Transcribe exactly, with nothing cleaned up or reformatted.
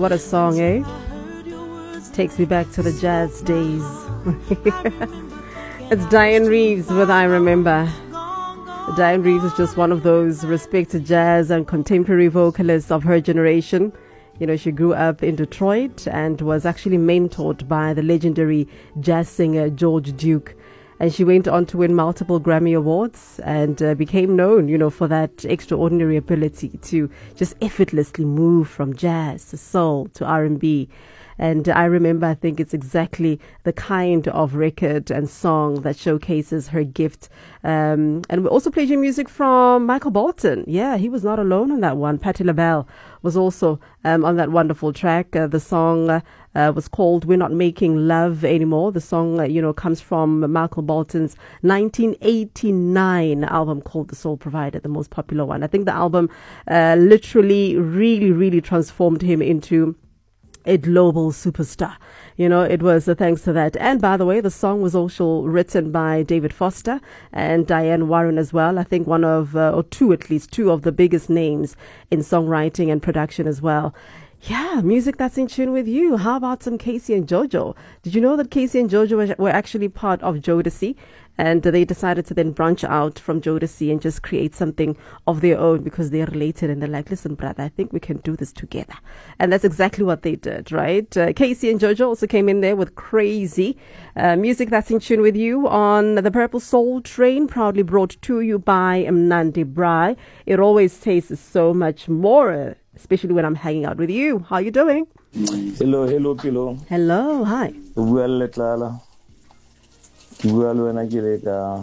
What a song, eh? Takes me back to the jazz days. It's Diane Reeves with I Remember. Diane Reeves is just one of those respected jazz and contemporary vocalists of her generation. You know, she grew up in Detroit and was actually mentored by the legendary jazz singer George Duke. And she went on to win multiple Grammy Awards and uh, became known, you know, for that extraordinary ability to just effortlessly move from jazz to soul to R and B. And I remember, I think it's exactly the kind of record and song that showcases her gift. Um, and we also played you music from Michael Bolton. Yeah, he was not alone on that one. Patti LaBelle was also um, on that wonderful track. Uh, the song uh, uh, was called We're Not Making Love Anymore. The song, uh, you know, comes from Michael Bolton's nineteen eighty-nine album called The Soul Provider, the most popular one. I think the album uh, literally really, really transformed him into a global superstar. You know, it was uh, thanks to that. And by the way, the song was also written by David Foster and Diane Warren as well. I think one of, uh, or two at least, two of the biggest names in songwriting and production as well. Yeah, music that's in tune with you. How about some Casey and Jojo? Did you know that Casey and Jojo were actually part of Jodeci? And they decided to then branch out from Jodeci and just create something of their own because they're related. And they're like, listen, brother, I think we can do this together. And that's exactly what they did, right? Uh, Casey and Jojo also came in there with Crazy. Uh, music that's in tune with you on the Purple Soul Train, proudly brought to you by Mnandi Brai. It always tastes so much more, especially when I'm hanging out with you. How are you doing? Hello, hello, Pilo. Hello, hi. Well, Lala. Well, when I get it,